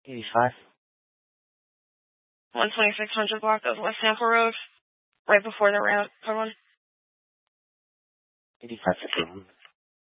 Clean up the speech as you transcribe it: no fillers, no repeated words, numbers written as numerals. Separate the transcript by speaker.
Speaker 1: 85.
Speaker 2: 12600 block of West Sample Road, right before the ramp. Come on.
Speaker 1: 8551.